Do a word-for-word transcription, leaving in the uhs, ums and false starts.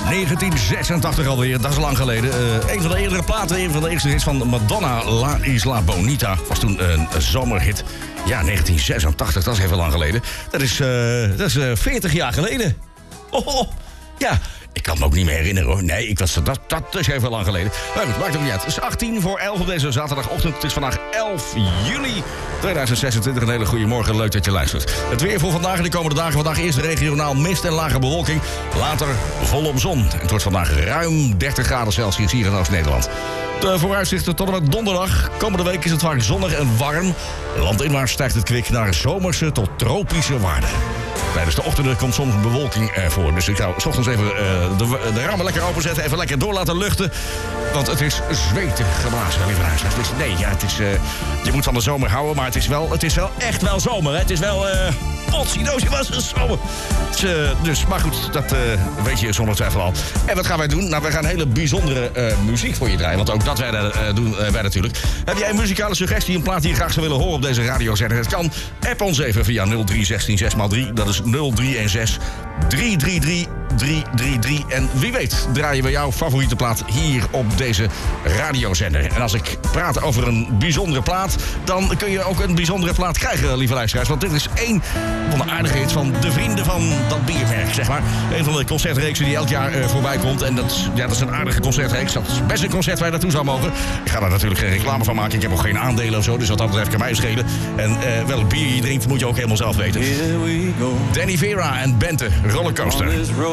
negentien zesentachtig alweer, dat is lang geleden. Uh, een van de eerdere platen, een van de eerste hits van Madonna, La Isla Bonita. Was toen een zomerhit. Ja, negentien zesentachtig, dat is even lang geleden. Dat is, uh, dat is uh, veertig jaar geleden. Oh, oh, ja. Ik kan me ook niet meer herinneren hoor. Nee, ik was, dat, dat is even lang geleden. Maar goed, maakt ook niet uit. Het is achttien voor elf op deze zaterdagochtend. Het is vandaag elf juli tweeduizend zesentwintig. Een hele goede morgen. Leuk dat je luistert. Het weer voor vandaag en de komende dagen. Vandaag eerst regionaal mist en lage bewolking. Later volop zon. Het wordt vandaag ruim dertig graden Celsius hier in Oost-Nederland. De vooruitzichten tot en met donderdag. Komende week is het vaak zonnig en warm. Landinwaarts stijgt het kwik naar zomerse tot tropische waarden. Tijdens de ochtenden komt soms bewolking ervoor. Dus ik zou 's ochtends even uh, de, de ramen lekker openzetten. Even lekker door laten luchten. Want het is zweten geblazen, lieve luisteraars. Nee, ja, het is, uh, je moet van de zomer houden. Maar het is wel, het is wel echt wel zomer. Hè? Het is wel... Uh, Potsidoosie was het zomer. Dus, uh, dus, maar goed, dat uh, weet je zonder twijfel al. En wat gaan wij doen? Nou, wij gaan hele bijzondere uh, muziek voor je draaien. Want ook dat wij, uh, doen uh, wij natuurlijk. Heb jij een muzikale suggestie, een plaat die je graag zou willen horen op deze radiozender? Het kan. App ons even via nul drie zestien zes maal drie. Dat is nul drie een zes drie drie drie drie drie drie. En wie weet draaien we jouw favoriete plaat hier op deze radiozender. En als ik praat over een bijzondere plaat, dan kun je ook een bijzondere plaat krijgen, lieve luisteraars. Want dit is één van de aardige hits van de vrienden van dat biermerk, zeg maar. Een van de concertreeksen die elk jaar uh, voorbij komt. En dat, ja, dat is een aardige concertreeks. Dat is best een concert waar je naartoe zou mogen. Ik ga daar natuurlijk geen reclame van maken. Ik heb ook geen aandelen of zo, dus wat dat betreft kan mij schelen. En uh, welk bier je drinkt, moet je ook helemaal zelf weten. Danny Vera en Bente, Rollercoaster.